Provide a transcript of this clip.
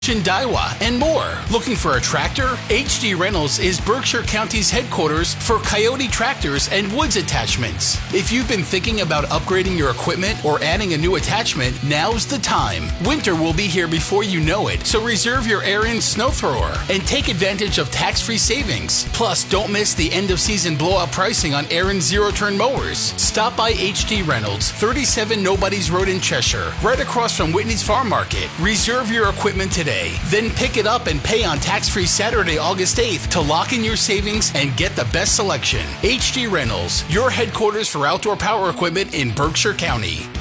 Daiwa, and more. Looking for a tractor? HD Rentals is Berkshire County's headquarters for Coyote tractors and woods attachments. If you've been thinking about upgrading your equipment or adding a new attachment, now's the time. Winter will be here before you know it, so reserve your Ariens snow thrower and take advantage of tax-free savings. Plus, don't miss the end-of-season blowout pricing on Ariens zero-turn mowers. Stop by HD Reynolds, 37 Nobody's Road in Cheshire, right across from Whitney's Farm Market. Reserve your equipment today. Then pick it up and pay on tax-free Saturday, August 8th to lock in your savings and get the best selection. HD Reynolds, your headquarters for outdoor power equipment in Berkshire County.